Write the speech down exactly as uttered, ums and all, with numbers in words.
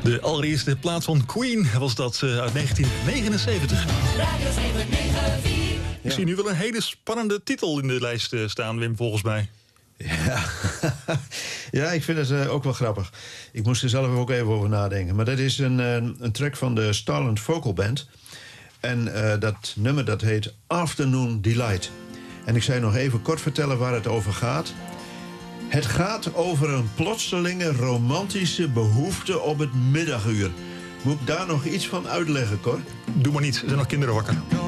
De allereerste plaat van Queen was dat uh, uit negentien negenenzeventig. Radio zeven negen vier. Ik zie nu wel een hele spannende titel in de lijst uh, staan, Wim, volgens mij. Ja, ja ik vind het uh, ook wel grappig. Ik moest er zelf ook even over nadenken. Maar dat is een, uh, een track van de Starland Vocal Band. En uh, dat nummer dat heet Afternoon Delight. En ik zou nog even kort vertellen waar het over gaat. Het gaat over een plotselinge romantische behoefte op het middaguur. Moet ik daar nog iets van uitleggen, Cor? Doe maar niet, er zijn nog kinderen wakker.